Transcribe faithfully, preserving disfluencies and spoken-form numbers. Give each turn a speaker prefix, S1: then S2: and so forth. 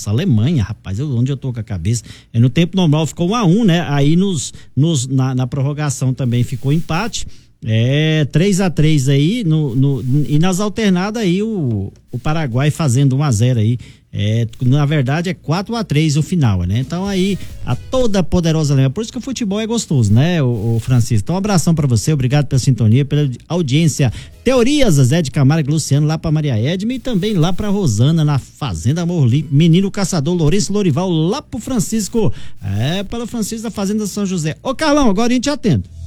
S1: Nossa, Alemanha, rapaz, eu, onde eu tô com a cabeça? É, no tempo normal ficou um a um, né? Aí nos, nos, na, na prorrogação também ficou empate. É, três a três aí, no, no, e nas alternadas aí o, o Paraguai fazendo um a zero aí. É, na verdade é quatro a três o final, né? Então aí a toda poderosa Alemanha, por isso que o futebol é gostoso, né, o, o Francisco? Então um abração pra você, obrigado pela sintonia, pela audiência. Teorias, Zé de Camargo e Luciano lá pra Maria Edma e também lá pra Rosana na Fazenda Amor Limpo, Menino Caçador, Lourenço Lorival lá pro Francisco, é, para o Francisco da Fazenda São José. Ô Carlão, agora a gente atende.